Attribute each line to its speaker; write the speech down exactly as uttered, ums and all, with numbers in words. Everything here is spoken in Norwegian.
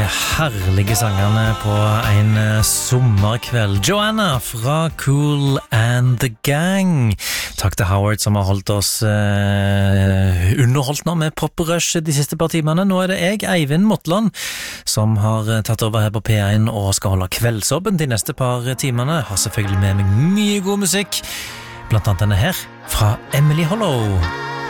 Speaker 1: herlige sangene på en eh, sommerkveld. Joanna fra Kool and the Gang. Takk til Howard som har holdt oss eh, underholdt nå med poprush de siste par timene. Nå er det jeg, Eivind Motland, som har eh, tatt over her på P én og skal holde kveldsåpen de neste par timene. Har selvfølgelig med meg mye god musikk, blant annet denne her fra Emily Hollow.